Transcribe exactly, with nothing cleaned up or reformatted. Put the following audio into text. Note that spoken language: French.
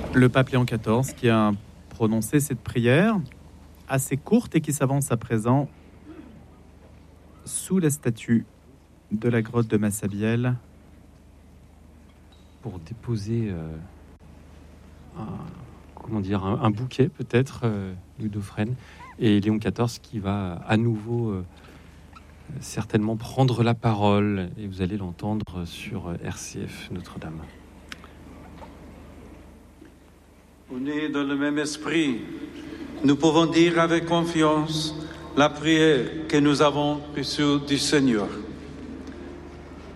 Le pape Léon quatorze qui a prononcé cette prière assez courte et qui s'avance à présent sous la statue de la grotte de Massabielle pour déposer euh, un, comment dire, un, un bouquet peut-être, euh, Ludo Fresne, et Léon quatorze qui va à nouveau euh, certainement prendre la parole, et vous allez l'entendre sur R C F Notre-Dame. Unis dans le même esprit, nous pouvons dire avec confiance la prière que nous avons reçue du Seigneur.